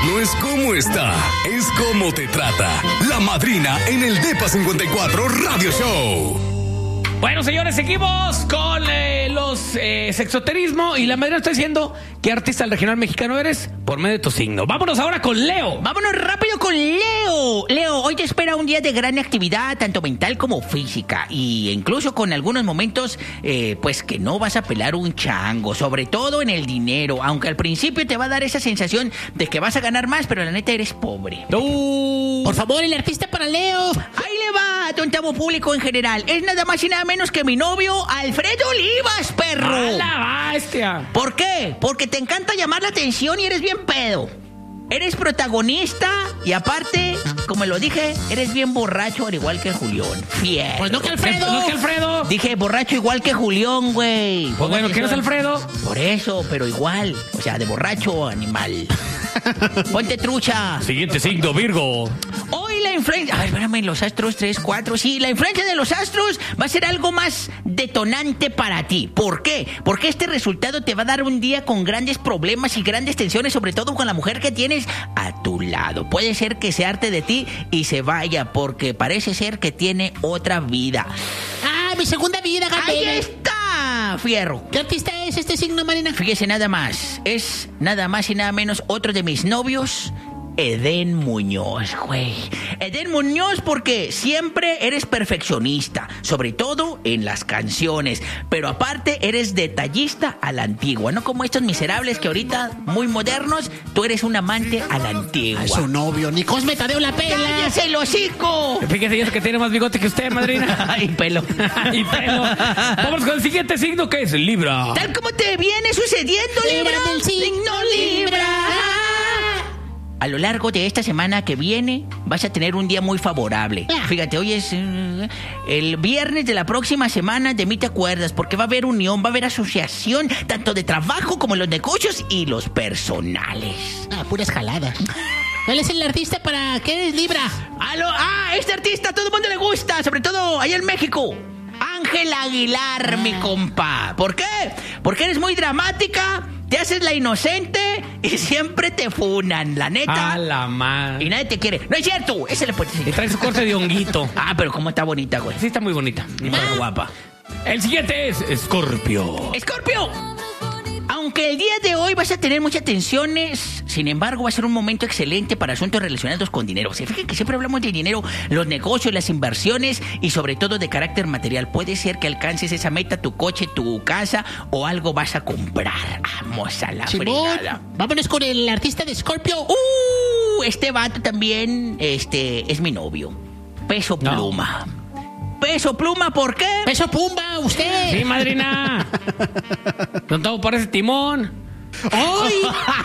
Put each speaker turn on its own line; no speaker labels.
No es cómo está, es cómo te trata. La Madrina en el Depa 54 Radio Show.
Bueno, señores, seguimos con los sexoterismo. Y la Madrina está diciendo qué artista del regional mexicano eres por medio de tu signo. Vámonos ahora con Leo.
Vámonos rápido con Leo. Leo, hoy te espera un día de gran actividad, tanto mental como física. Y incluso con algunos momentos, pues que no vas a pelar un chango. Sobre todo en el dinero. Aunque al principio te va a dar esa sensación de que vas a ganar más, pero la neta eres pobre.
Por favor, el artista para Leo.
Ahí le va, tontamo público en general. Es nada más y nada menos que mi novio, Alfredo Olivas, perro.
¡A la bestia!
¿Por qué? Porque te encanta llamar la atención y eres bien pedo. Eres protagonista y aparte, como lo dije, eres bien borracho al igual que Julián. Fiel.
Pues no que Alfredo.
No que Alfredo.
Dije borracho igual que Julián, güey.
Pues bueno, ¿quién es Alfredo?
Por eso, pero igual. O sea, de borracho animal. Ponte trucha.
Siguiente signo, Virgo.
Hoy la influencia... Ay, espérame, los astros 3, 4... Sí, la influencia de los astros va a ser algo más detonante para ti. ¿Por qué? Porque este resultado te va a dar un día con grandes problemas y grandes tensiones, sobre todo con la mujer que tienes a tu lado. Puede ser que se harte de ti y se vaya, porque parece ser que tiene otra vida.
Ah, mi segunda vida,
¡Ahí
Gabriel.
está, fierro!
¿Qué artista es este signo, Marina?
Fíjese nada más. Es nada más y nada menos otro de mis novios... Edén Muñoz, güey. Edén Muñoz, porque siempre eres perfeccionista, sobre todo en las canciones, pero aparte eres detallista a la antigua, no como estos miserables que ahorita, muy modernos, tú eres un amante a la antigua.
A su novio, ni Cosme Tadeo la pela.
¡Cállese el hocico!
Fíjese, yo que tiene más bigote que usted, Madrina.
Ay, pelo.
Y pelo. Vamos con el siguiente signo, que es Libra.
Tal como te viene sucediendo, Libra.
Libra del signo Libra.
A lo largo de esta semana que viene vas a tener un día muy favorable. Fíjate, hoy es el viernes de la próxima semana, de mí te acuerdas, porque va a haber unión, va a haber asociación, tanto de trabajo como en los negocios y los personales.
Ah, puras jaladas. ¿Cuál es el artista para qué eres Libra?
Este artista a todo el mundo le gusta, sobre todo allá en México. Ángel Aguilar, mi compa. ¿Por qué? Porque eres muy dramática, te haces la inocente y siempre te funan, la neta.
A la madre.
Y nadie te quiere. No es cierto, ese le puede
Y
decir.
trae su corte de honguito.
Pero cómo está bonita, güey.
Sí, está muy bonita.
Y muy guapa.
El siguiente es Escorpio.
¡Escorpio! Aunque el día de hoy vas a tener muchas tensiones, sin embargo va a ser un momento excelente para asuntos relacionados con dinero. Se fijan que siempre hablamos de dinero, los negocios, las inversiones y sobre todo de carácter material. Puede ser que alcances esa meta, tu coche, tu casa o algo vas a comprar. Vamos a la fregada.
Vámonos con el artista de Scorpio.
Este vato también, es mi novio. Peso Pluma. Peso Pluma, ¿por qué?
Peso Pumba, usted.
Sí, Madrina. No todo parece timón.
¡Ay!